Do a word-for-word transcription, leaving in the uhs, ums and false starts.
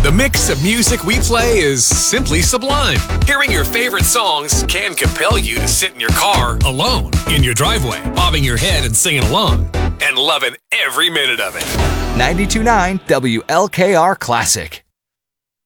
The mix of music we play is simply sublime. Hearing your favorite songs can compel you to sit in your car alone in your driveway, bobbing your head and singing along, and loving every minute of it. ninety-two point nine W L K R Classic.